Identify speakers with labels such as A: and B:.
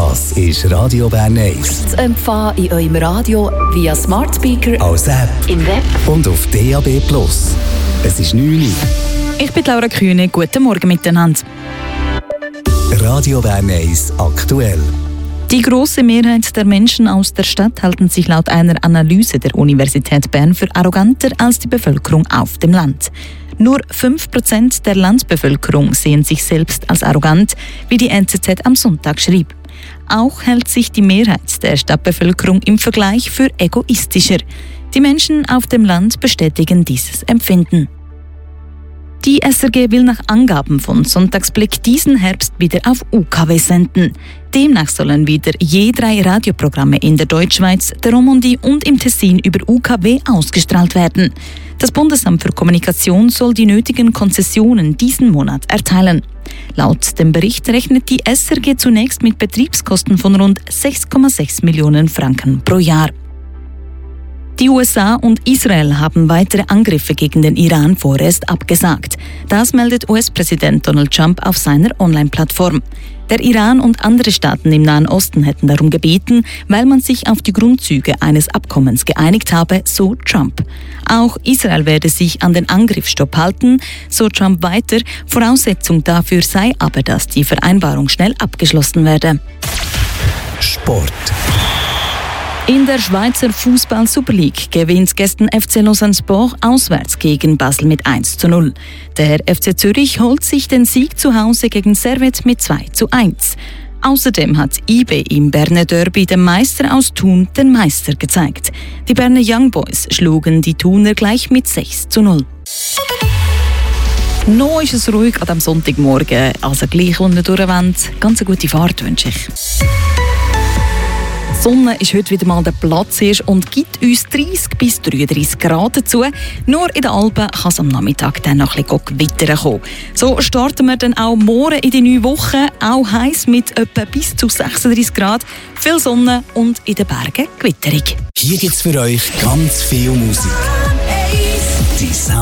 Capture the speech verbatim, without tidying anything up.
A: Das ist Radio Bern eins.
B: Zu empfangen in eurem Radio via Smart Speaker,
A: als App
B: im Web
A: und auf D A B plus. Es ist neun Uhr.
C: Ich bin Laura Kühne. Guten Morgen miteinander.
A: Radio Bern eins aktuell.
C: Die grosse Mehrheit der Menschen aus der Stadt halten sich laut einer Analyse der Universität Bern für arroganter als die Bevölkerung auf dem Land. Nur fünf Prozent der Landbevölkerung sehen sich selbst als arrogant, wie die N Z Z am Sonntag schrieb. Auch hält sich die Mehrheit der Stadtbevölkerung im Vergleich für egoistischer. Die Menschen auf dem Land bestätigen dieses Empfinden. Die S R G will nach Angaben von Sonntagsblick diesen Herbst wieder auf U K W senden. Demnach sollen wieder je drei Radioprogramme in der Deutschschweiz, der Romandie und im Tessin über U K W ausgestrahlt werden. Das Bundesamt für Kommunikation soll die nötigen Konzessionen diesen Monat erteilen. Laut dem Bericht rechnet die S R G zunächst mit Betriebskosten von rund sechs Komma sechs Millionen Franken pro Jahr. Die U S A und Israel haben weitere Angriffe gegen den Iran vorerst abgesagt. Das meldet U S-Präsident Donald Trump auf seiner Online-Plattform. Der Iran und andere Staaten im Nahen Osten hätten darum gebeten, weil man sich auf die Grundzüge eines Abkommens geeinigt habe, so Trump. Auch Israel werde sich an den Angriffsstopp halten, so Trump weiter. Voraussetzung dafür sei aber, dass die Vereinbarung schnell abgeschlossen werde.
A: Sport.
C: In der Schweizer Fußball-Super League gewinnt gestern F C Lausanne Sport auswärts gegen Basel mit eins zu null. Der F C Zürich holt sich den Sieg zu Hause gegen Servette mit zwei zu eins. Außerdem hat I B im Berner Derby dem Meister aus Thun den Meister gezeigt. Die Berner Young Boys schlugen die Thuner gleich mit sechs zu null. Noch ist es ruhig an diesem Sonntagmorgen, also gleich unten durchwand. Ganz eine gute Fahrt wünsche ich. Die Sonne ist heute wieder mal der Platz und gibt uns dreißig bis dreiunddreißig Grad dazu. Nur in den Alpen kann es am Nachmittag dann noch ein bisschen Gewitter kommen. So starten wir dann auch morgen in die neue Woche, auch heiß mit etwa bis zu sechsunddreißig Grad, viel Sonne und in den Bergen Gewitterung.
A: Hier gibt's für euch ganz viel Musik. Die